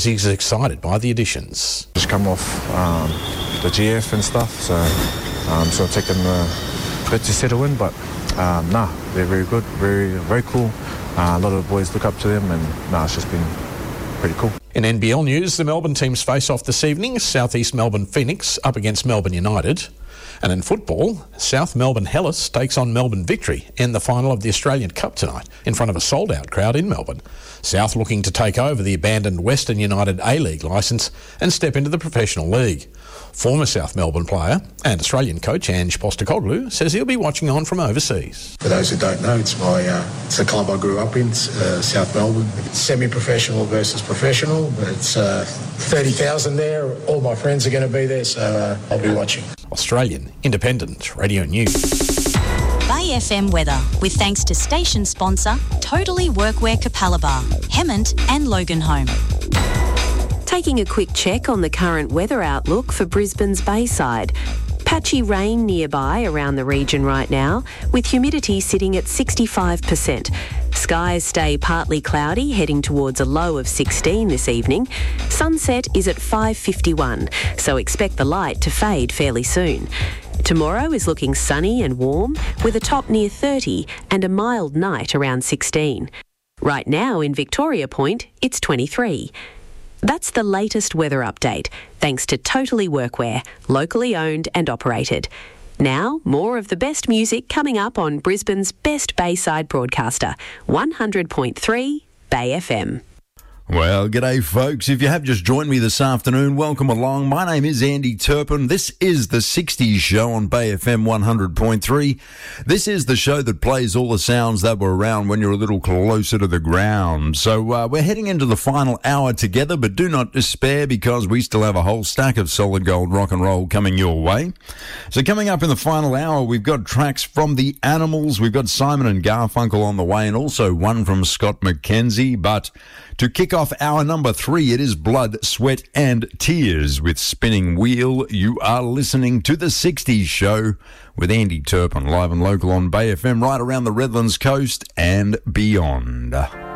He's excited by the additions. Just come off the GF and stuff, so sort of taking a bit to settle in, but they're very good, very, very cool. A lot of the boys look up to them, and it's just been pretty cool. In NBL news, the Melbourne teams face off this evening. South East Melbourne Phoenix up against Melbourne United. And in football, South Melbourne Hellas takes on Melbourne Victory in the final of the Australian Cup tonight in front of a sold-out crowd in Melbourne. South looking to take over the abandoned Western United A-League licence and step into the professional league. Former South Melbourne player and Australian coach Ange Postecoglou says he'll be watching on from overseas. For those who don't know, it's the club I grew up in, South Melbourne. It's semi-professional versus professional, but it's 30,000 there. All my friends are going to be there, so I'll be watching. Australian Independent Radio News. Bay FM weather, with thanks to station sponsor Totally Workwear Capalaba, Hemmant and Loganholme. Taking a quick check on the current weather outlook for Brisbane's Bayside. Patchy rain nearby around the region right now, with humidity sitting at 65%. Skies stay partly cloudy, heading towards a low of 16 this evening. Sunset is at 5:51, so expect the light to fade fairly soon. Tomorrow is looking sunny and warm, with a top near 30 and a mild night around 16. Right now in Victoria Point, it's 23. That's the latest weather update, thanks to Totally Workwear, locally owned and operated. Now, more of the best music coming up on Brisbane's best Bayside broadcaster, 100.3 Bay FM. Well, g'day folks. If you have just joined me this afternoon, welcome along. My name is Andy Turpin. This is the 60s show on Bay FM 100.3. This is the show that plays all the sounds that were around when you're a little closer to the ground. So we're heading into the final hour together, but do not despair because we still have a whole stack of solid gold rock and roll coming your way. So coming up in the final hour, we've got tracks from the Animals. We've got Simon and Garfunkel on the way and also one from Scott McKenzie. But to kick off hour number 3, it is Blood, Sweat and Tears with Spinning Wheel. You are listening to the 60s show with Andy Turpin, live and local on Bay FM, right around the Redlands coast and beyond.